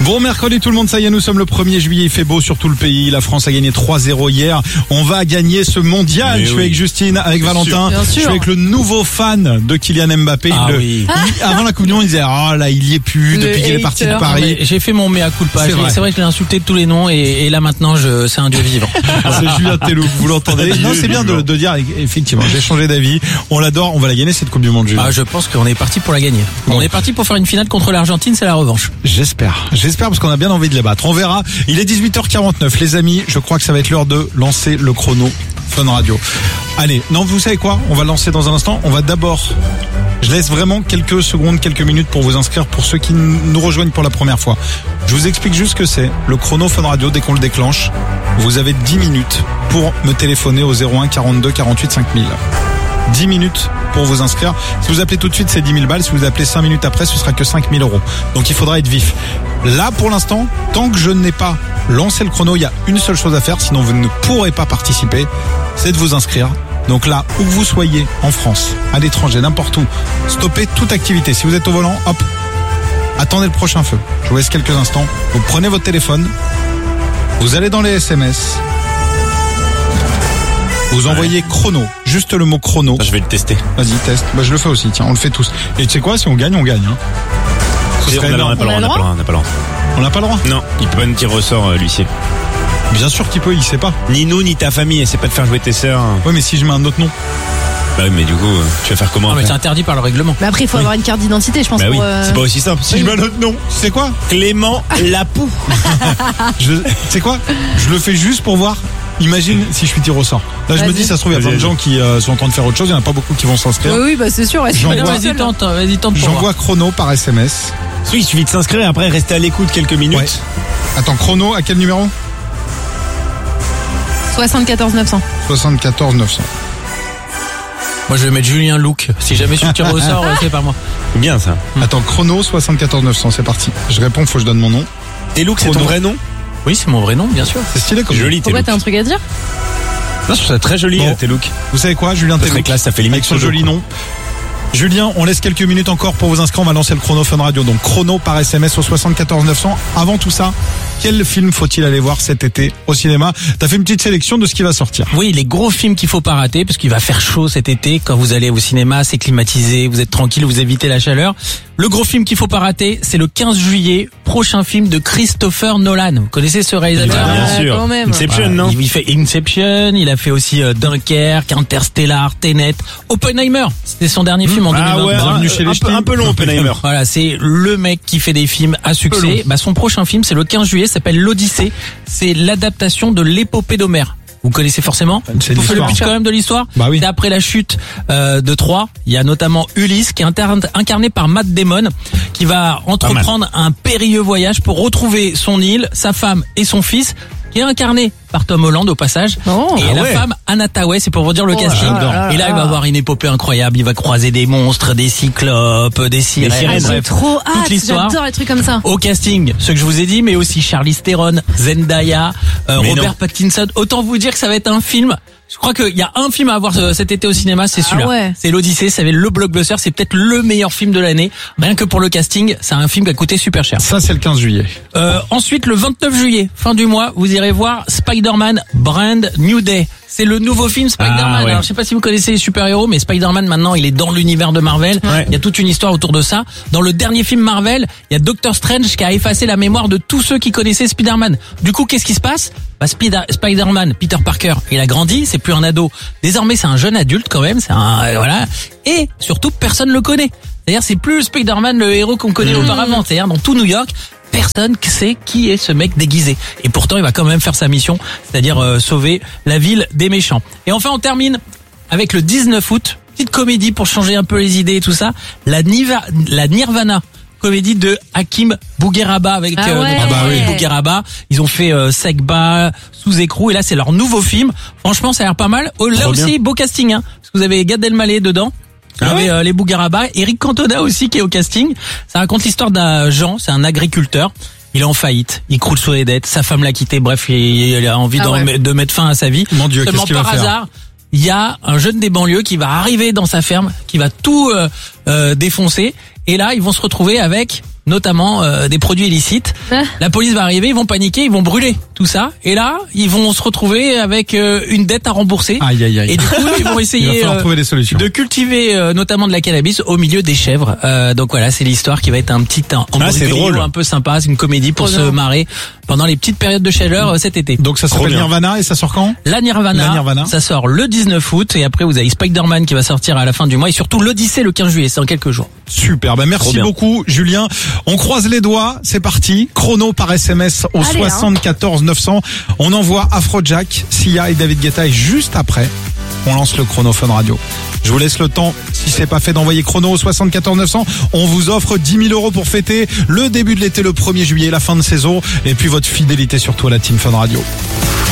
Bon mercredi tout le monde, ça y est, nous sommes le 1er juillet, il fait beau sur tout le pays, la France a gagné 3-0 hier, on va gagner ce mondial. Mais je suis avec Justine, avec Valentin, je suis avec le nouveau fan de Kylian Mbappé. Avant la Coupe du Monde, il disait là il y est plus depuis qu'il est parti de Paris. J'ai fait mon mea culpa, c'est vrai que je l'ai insulté de tous les noms et là maintenant c'est un dieu vivant. C'est Julien Telouk, vous l'entendez? Non, c'est bien de dire effectivement, j'ai changé d'avis, on l'adore, on va la gagner cette Coupe du Monde. Je pense qu'on est parti pour la gagner. On est parti pour faire une finale contre l'Argentine, c'est la revanche. J'espère parce qu'on a bien envie de les battre. On verra. Il est 18h49 les amis, je crois que ça va être l'heure de lancer le chrono Fun Radio. Allez, non, vous savez quoi? On va lancer dans un instant. On va d'abord, je laisse vraiment quelques secondes, quelques minutes pour vous inscrire pour ceux qui nous rejoignent pour la première fois. Je vous explique juste ce que c'est. Le chrono Fun Radio, dès qu'on le déclenche, vous avez 10 minutes pour me téléphoner au 01 42 48 5000. 10 minutes pour vous inscrire. Si vous appelez tout de suite, c'est 10 000 balles. Si vous appelez 5 minutes après, ce sera que 5 000 euros. Donc il faudra être vif. Là, pour l'instant, tant que je n'ai pas lancé le chrono, il y a une seule chose à faire, sinon vous ne pourrez pas participer, c'est de vous inscrire. Donc là, où que vous soyez, en France, à l'étranger, n'importe où, stoppez toute activité. Si vous êtes au volant, hop, attendez le prochain feu. Je vous laisse quelques instants. Vous prenez votre téléphone, vous allez dans les SMS, vous envoyez chrono, juste le mot chrono. Je vais le tester. Vas-y, teste. Je le fais aussi, tiens, on le fait tous. Et tu sais quoi, si on gagne, on gagne. On n'a pas le droit. On n'a pas le droit? Non, il peut pas nous tirer au sort, l'huissier. Bien sûr qu'il peut, il sait pas. Ni nous, ni ta famille, essaie pas de faire jouer tes sœurs. Ouais, mais si je mets un autre nom. Bah oui, mais du coup, tu vas faire comment? Mais c'est interdit par le règlement. Mais après, il faut avoir une carte d'identité, je pense. Bah oui, c'est pas aussi simple. Si je mets un autre nom, c'est quoi? Clément Lapoux. C'est quoi? Je le fais juste pour voir. Imagine si je suis tiré au sort. Là, je me dis, ça se trouve, il y a plein de gens qui sont en train de faire autre chose. Il n'y en a pas beaucoup qui vont s'inscrire. Oui, c'est sûr. Vas-y, tente. J'envoie chrono par SMS. Oui, il suffit de s'inscrire et après rester à l'écoute quelques minutes. Ouais. Attends, chrono, à quel numéro? 74 900. 74 900. Moi, je vais mettre Julien Louk. Si jamais je suis tiré au sort, c'est pas moi. C'est bien ça. Attends, chrono 74 900, c'est parti. Je réponds, faut que je donne mon nom. Et Louk, c'est ton vrai nom? Oui, c'est mon vrai nom, bien sûr. C'est stylé comme joli. Pourquoi t'as un truc à dire? Non, je trouve ça très joli, tes Look. Vous savez quoi, Julien Telouk, très classe, ça fait limite avec son joli nom. Julien, on laisse quelques minutes encore pour vous inscrire. On va lancer le chrono Fun Radio. Donc chrono par SMS au 74 900. Avant tout ça, quel film faut-il aller voir cet été au cinéma? T'as fait une petite sélection de ce qui va sortir. Oui, les gros films qu'il faut pas rater parce qu'il va faire chaud cet été. Quand vous allez au cinéma, c'est climatisé, vous êtes tranquille, vous évitez la chaleur. Le gros film qu'il faut pas rater, c'est le 15 juillet, prochain film de Christopher Nolan. Vous connaissez ce réalisateur? Bien sûr. Quand même. Inception, non? Il fait Inception, il a fait aussi Dunkerque, Interstellar, Tenet, Oppenheimer. C'était son dernier film en 2020. Ouais, Bienvenue chez les un peu long, Oppenheimer. Voilà, c'est le mec qui fait des films à succès. Son prochain film, c'est le 15 juillet, s'appelle l'Odyssée. C'est l'adaptation de l'épopée d'Homère. Vous connaissez forcément. C'est Vous faites le l'histoire. pitch quand même de l'histoire. Bah oui. C'est après la chute de Troie. Il y a notamment Ulysse qui est incarné par Matt Damon, qui va entreprendre un périlleux voyage pour retrouver son île, sa femme et son fils, qui est incarné par Tom Holland au passage. Et la femme Anna Thaoué, c'est pour vous dire le casting. Et là, il va avoir une épopée incroyable. Il va croiser des monstres, des cyclopes, des sirènes. J'ai trop hâte. toute l'histoire. J'adore les trucs comme ça. Au casting, ce que je vous ai dit, mais aussi Charlize Theron, Zendaya, Robert Pattinson. Autant vous dire que ça va être un film. Je crois qu'il y a un film à voir cet été au cinéma, c'est celui-là. Ouais. C'est l'Odyssée, c'est le blockbuster, c'est peut-être le meilleur film de l'année. Rien que pour le casting, c'est un film qui a coûté super cher. Ça, c'est le 15 juillet. Ensuite, le 29 juillet, fin du mois, vous irez voir Spider-Man Brand New Day. C'est le nouveau film Spider-Man. ouais. Alors, je sais pas si vous connaissez les super-héros, mais Spider-Man, maintenant, il est dans l'univers de Marvel. Ouais. Il y a toute une histoire autour de ça. Dans le dernier film Marvel, il y a Doctor Strange qui a effacé la mémoire de tous ceux qui connaissaient Spider-Man. Du coup, qu'est-ce qui se passe? Spider-Man, Peter Parker, il a grandi, c'est plus un ado. Désormais, c'est un jeune adulte quand même, c'est un, voilà. Et surtout, personne le connaît. C'est-à-dire, c'est plus Spider-Man, le héros qu'on connaît auparavant. C'est-à-dire, dans tout New York, personne sait qui est ce mec déguisé. Et pourtant, il va quand même faire sa mission, c'est-à-dire sauver la ville des méchants. Et enfin, on termine avec le 19 août, petite comédie pour changer un peu les idées et tout ça, la Nirvana. Comédie de Hakim Bougueraba avec Bougueraba. Ils ont fait Segba, Sous écrou et là c'est leur nouveau film. Franchement, ça a l'air pas mal. Là Trop aussi bien. beau casting parce que vous avez Gad Elmaleh dedans. Vous avez les Bougueraba, Eric Cantona aussi qui est au casting. Ça raconte l'histoire d'un Jean, c'est un agriculteur. Il est en faillite, il croule sous les dettes, sa femme l'a quitté, bref, il a envie de mettre fin à sa vie. Mon Dieu, seulement qu'est-ce qu'il va par faire? hasard, il y a un jeune des banlieues qui va arriver dans sa ferme, qui va tout défoncer. Et là, ils vont se retrouver avec notamment des produits illicites. La police va arriver, ils vont paniquer, ils vont brûler tout ça. Et là, ils vont se retrouver avec une dette à rembourser. Aïe, aïe, aïe. Et du coup, ils vont Il va essayer falloir trouver des solutions. de cultiver notamment de la cannabis au milieu des chèvres. Donc voilà, c'est l'histoire qui va être un petit c'est drôle. un peu sympa. C'est une comédie pour Trop se bien. marrer pendant les petites périodes de chaleur cet été. Donc ça Trop s'appelle bien. Nirvana et ça sort quand? La Nirvana, ça sort le 19 août et après vous avez Spider-Man qui va sortir à la fin du mois et surtout l'Odyssée le 15 juillet, c'est dans quelques jours. Super, Trop merci bien. beaucoup Julien. On croise les doigts, c'est parti. Chrono par SMS au Allez, 74 900. On envoie Afrojack, Sia et David Guetta et juste après, on lance le chrono Fun Radio. Je vous laisse le temps, si c'est pas fait, d'envoyer chrono au 74 900. On vous offre 10 000 € pour fêter le début de l'été, le 1er juillet, la fin de saison et puis votre fidélité surtout à la Team Fun Radio.